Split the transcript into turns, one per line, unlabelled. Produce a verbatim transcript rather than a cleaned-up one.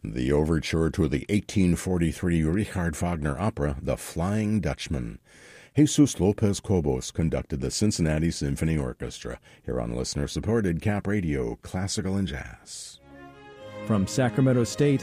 The overture to the eighteen forty-three Richard Wagner opera, The Flying Dutchman. Jesus Lopez Cobos conducted the Cincinnati Symphony Orchestra, here on listener-supported Cap Radio, Classical and Jazz.
From Sacramento State,